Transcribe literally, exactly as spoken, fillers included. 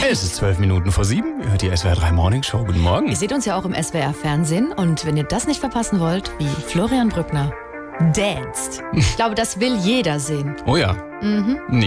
Es ist zwölf Minuten vor sieben. Ihr hört die S W R drei Morning Show. Guten Morgen. Ihr seht uns ja auch im S W R Fernsehen. Und wenn ihr das nicht verpassen wollt, wie Florian Brückner danced. Ich glaube, das will jeder sehen. Oh ja. Mhm.